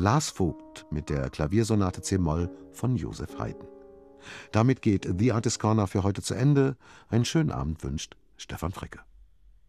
Lars Vogt mit der Klaviersonate c-Moll von Joseph Haydn. Damit geht The Artist Corner für heute zu Ende. Einen schönen Abend wünscht Stefan Fricke.